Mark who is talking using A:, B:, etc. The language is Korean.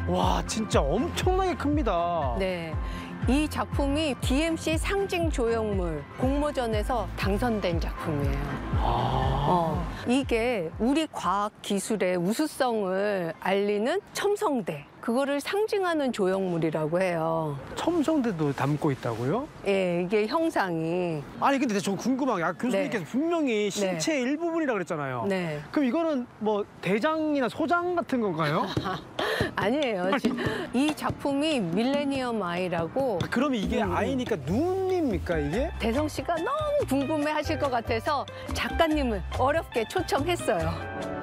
A: 와, 진짜 엄청나게 큽니다.
B: 네. 이 작품이 DMC 상징 조형물 공모전에서 당선된 작품이에요. 이게 우리 과학 기술의 우수성을 알리는 첨성대. 그거를 상징하는 조형물이라고 해요.
A: 첨성대도 담고 있다고요?
B: 예, 이게 형상이.
A: 아니 근데 저 궁금한 게 교수님께서
B: 네.
A: 분명히 신체의 일부분이라고 그랬잖아요.
B: 네.
A: 그럼 이거는 뭐 대장이나 소장 같은 건가요?
B: 아니에요. 이 작품이 밀레니엄 아이라고.
A: 그러면 이게 아이니까 눈입니까 이게?
B: 대성 씨가 너무 궁금해 하실 것 같아서 작가님을 어렵게 초청했어요.